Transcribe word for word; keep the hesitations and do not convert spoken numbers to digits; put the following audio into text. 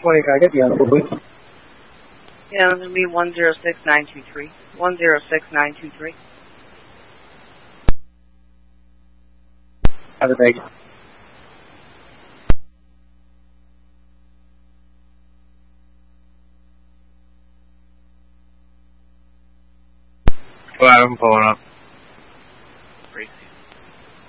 twenty, can I get the answer, please? Yeah, it's going to be one zero six nine two three. one zero six nine two three. Have a great. Well, I'm pulling up.